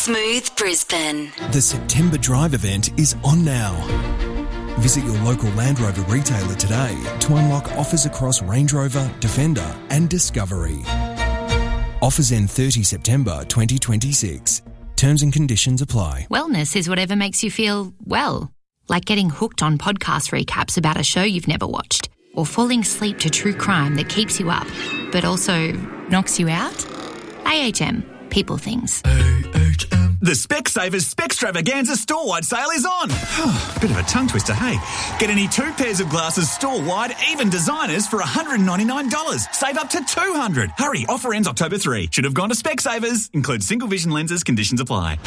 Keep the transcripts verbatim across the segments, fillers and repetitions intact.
Smooth Brisbane. The September Drive event is on now. Visit your local Land Rover retailer today to unlock offers across Range Rover, Defender and Discovery. Offers end thirtieth September twenty twenty-six. Terms and conditions apply. Wellness is whatever makes you feel well. Like getting hooked on podcast recaps about a show you've never watched. Or falling asleep to true crime that keeps you up, but also knocks you out. A H M. People things. A H M. The Specsavers Spextravaganza store-wide sale is on. Bit of a tongue twister, hey. Get any two pairs of glasses store-wide, even designers, for one hundred ninety-nine dollars. Save up to two hundred dollars. Hurry, offer ends October third. Should have gone to Specsavers. Includes single vision lenses, conditions apply.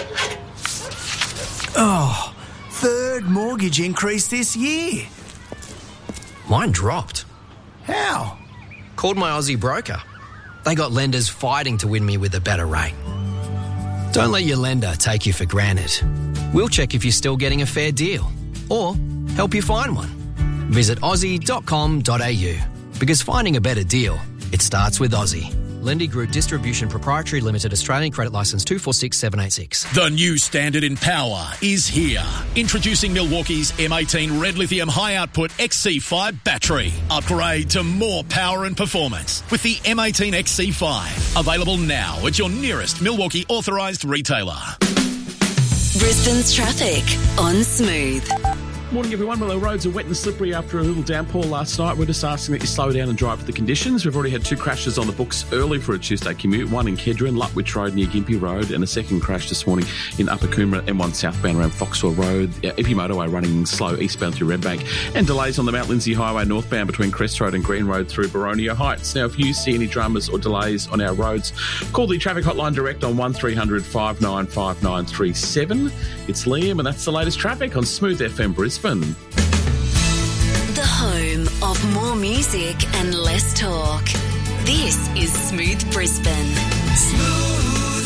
Oh, third mortgage increase this year. Mine dropped. How? Called my Aussie broker. They got lenders fighting to win me with a better rate. Don't let your lender take you for granted. We'll check if you're still getting a fair deal or help you find one. Visit aussie dot com dot a u because finding a better deal, it starts with Aussie. Lendy Group Distribution Proprietary Limited, Australian Credit Licence two four six seven eight six. The new standard in power is here. Introducing Milwaukee's M eighteen Red Lithium High Output X C five battery. Upgrade to more power and performance with the M eighteen X C five. Available now at your nearest Milwaukee authorised retailer. Brisbane's traffic on Smooth. Morning everyone. Well, our roads are wet and slippery after a little downpour last night. We're just asking that you slow down and drive for the conditions. We've already had two crashes on the books early for a Tuesday commute. One in Kedron, Lutwich Road near Gympie Road, and a second crash this morning in Upper Coomera, M one southbound around Foxwell Road. Uh, Eppie Motorway running slow eastbound through Redbank, and delays on the Mount Lindsay Highway northbound between Crest Road and Green Road through Boronia Heights. Now, if you see any dramas or delays on our roads, call the traffic hotline direct on one three hundred five nine five nine three seven. It's Liam, and that's the latest traffic on Smooth F M Brisbane. The home of more music and less talk. This is Smooth Brisbane. Smooth.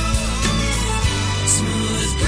Smooth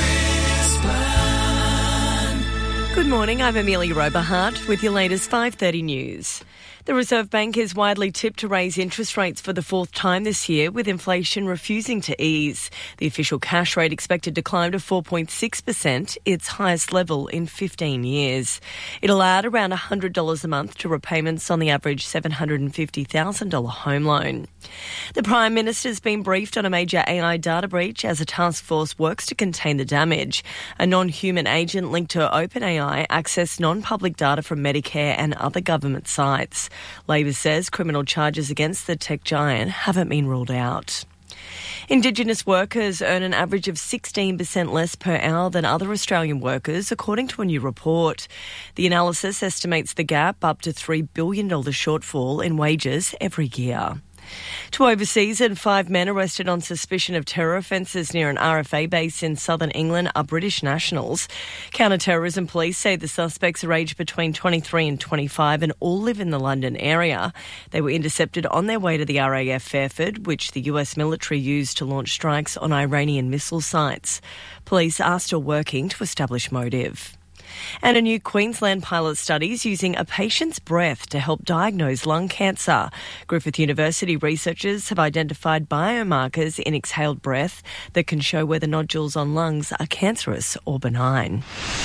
Brisbane. Good morning, I'm Amelia Roberhart with your latest five thirty news. The Reserve Bank is widely tipped to raise interest rates for the fourth time this year, with inflation refusing to ease. The official cash rate expected to climb to four point six percent, its highest level in fifteen years. It'll add around one hundred dollars a month to repayments on the average seven hundred fifty thousand dollars home loan. The Prime Minister's been briefed on a major A I data breach as a task force works to contain the damage. A non-human agent linked to OpenAI accessed non-public data from Medicare and other government sites. Labor says criminal charges against the tech giant haven't been ruled out. Indigenous workers earn an average of sixteen percent less per hour than other Australian workers, according to a new report. The analysis estimates the gap up to three billion dollars shortfall in wages every year. To overseas, and five men arrested on suspicion of terror offences near an R F A base in southern England are British nationals. Counter-terrorism police say the suspects are aged between twenty-three and twenty-five and all live in the London area. They were intercepted on their way to the R A F Fairford, which the U S military used to launch strikes on Iranian missile sites. Police are still working to establish motive. And a new Queensland pilot study is using a patient's breath to help diagnose lung cancer. Griffith University researchers have identified biomarkers in exhaled breath that can show whether nodules on lungs are cancerous or benign.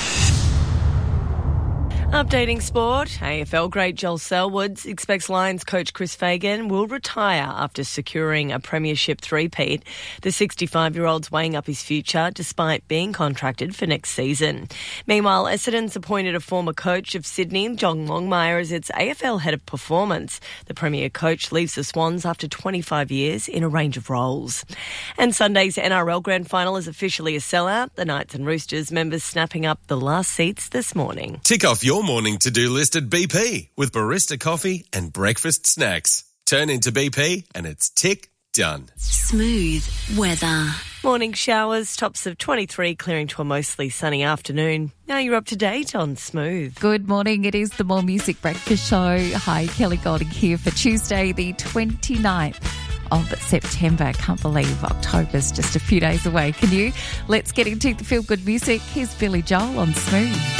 Updating sport, A F L great Joel Selwood expects Lions coach Chris Fagan will retire after securing a premiership three-peat. The sixty-five-year-old's weighing up his future despite being contracted for next season. Meanwhile, Essendon's appointed a former coach of Sydney, John Longmire, as its A F L head of performance. The premier coach leaves the Swans after twenty-five years in a range of roles. And Sunday's N R L Grand Final is officially a sellout. The Knights and Roosters members snapping up the last seats this morning. Tick off your morning to-do list at B P with barista coffee and breakfast snacks. Turn into B P and it's tick done. Smooth weather. Morning showers, tops of twenty-three, clearing to a mostly sunny afternoon. Now you're up to date on Smooth. Good morning. It is the More Music Breakfast Show. Hi, Kelly Golding here for Tuesday, the twenty-ninth of September. Can't believe October's just a few days away. Can you? Let's get into the feel-good music. Here's Billy Joel on Smooth.